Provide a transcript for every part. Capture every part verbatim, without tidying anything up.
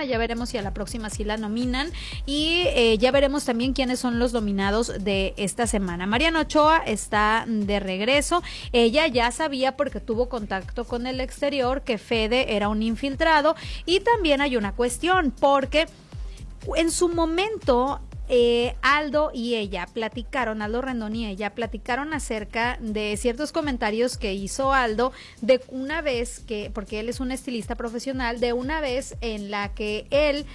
ya veremos si a la próxima sí la nominan y eh, ya veremos también quiénes son los nominados de esta semana. Mariana Ochoa está de regreso, ella ya sabía porque tuvo contacto con el exterior que Fede era un infiltrado y también hay una cuestión porque en su momento Eh, Aldo y ella platicaron, Aldo Rendón y ella platicaron acerca de ciertos comentarios que hizo Aldo de una vez que, porque él es un estilista profesional, de una vez en la que él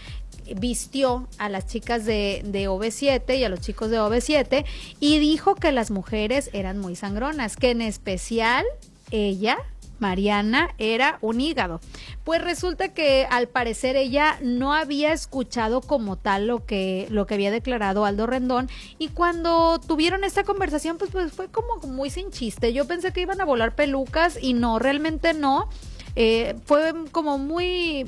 vistió a las chicas de, de O V siete y a los chicos de O V siete y dijo que las mujeres eran muy sangronas, que en especial ella, Mariana, era un hígado. Pues resulta que al parecer ella no había escuchado como tal lo que lo que había declarado Aldo Rendón y cuando tuvieron esta conversación pues, pues fue como muy sin chiste. Yo pensé que iban a volar pelucas y no, realmente no. Eh, fue como muy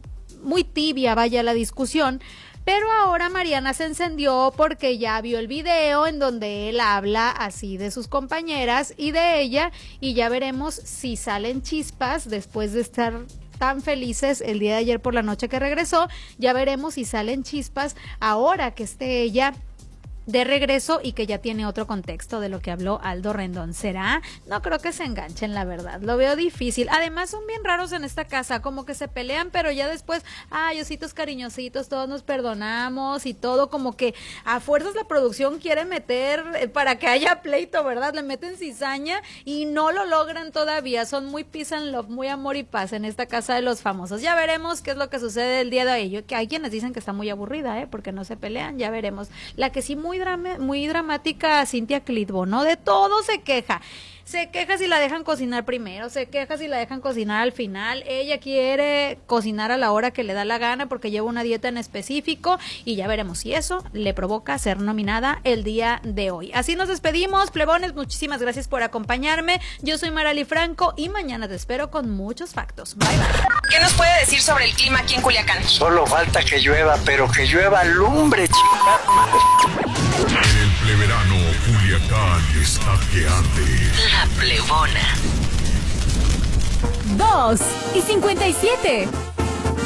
muy tibia, vaya, la discusión. Pero ahora Mariana se encendió porque ya vio el video en donde él habla así de sus compañeras y de ella y ya veremos si salen chispas después de estar tan felices el día de ayer por la noche que regresó, ya veremos si salen chispas ahora que esté ella de regreso y que ya tiene otro contexto de lo que habló Aldo Rendón. ¿Será? No creo que se enganchen, la verdad. Lo veo difícil. Además son bien raros en esta casa, como que se pelean, pero ya después, ay, ositos cariñositos, todos nos perdonamos y todo, como que a fuerzas la producción quiere meter para que haya pleito, ¿verdad? Le meten cizaña y no lo logran todavía. Son muy peace and love, muy amor y paz en esta casa de los famosos. Ya veremos qué es lo que sucede el día de hoy. Que hay quienes dicen que está muy aburrida, ¿eh? Porque no se pelean, ya veremos. La que sí muy Drama, muy dramática, Cintia Clitbo, ¿no? De todo se queja. Se queja si la dejan cocinar primero, se queja si la dejan cocinar al final. Ella quiere cocinar a la hora que le da la gana porque lleva una dieta en específico y ya veremos si eso le provoca ser nominada el día de hoy. Así nos despedimos, plebones, muchísimas gracias por acompañarme. Yo soy Marali Franco y mañana te espero con muchos factos. Bye, bye. ¿Qué nos puede decir sobre el clima aquí en Culiacán? Solo falta que llueva, pero que llueva lumbre, chica. En el pleverano, Culiacán está que arde. La Plebona. Dos y cincuenta y siete.